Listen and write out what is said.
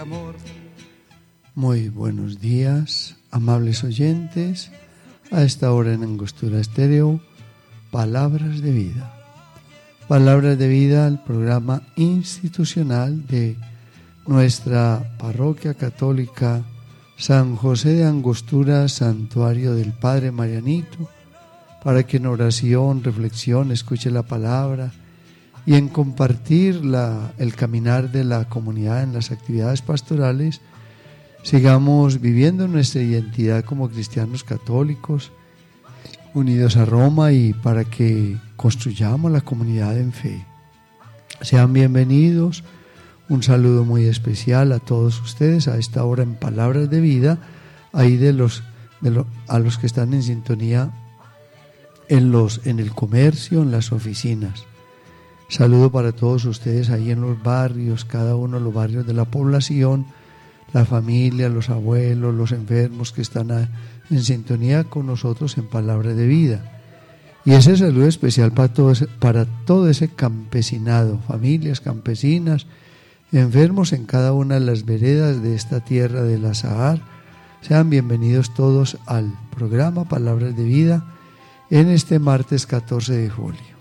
Muy buenos días, amables oyentes. A esta hora en Angostura Estéreo, Palabras de Vida. Palabras de Vida, el programa institucional de nuestra parroquia católica San José de Angostura, Santuario del Padre Marianito, para que en oración, reflexión, escuche la palabra y en compartir el caminar de la comunidad en las actividades pastorales, sigamos viviendo nuestra identidad como cristianos católicos, unidos a Roma, y para que construyamos la comunidad en fe. Sean bienvenidos, un saludo muy especial a todos ustedes a esta hora en Palabras de Vida, ahí a los que están en sintonía en el comercio, en las oficinas. Saludo para todos ustedes ahí en los barrios, cada uno de los barrios de la población, la familia, los abuelos, los enfermos que están en sintonía con nosotros en Palabra de Vida. Y ese saludo especial para todo ese campesinado, familias campesinas, enfermos en cada una de las veredas de esta tierra del Azahar. Sean bienvenidos todos al programa Palabras de Vida en este martes 14 de julio.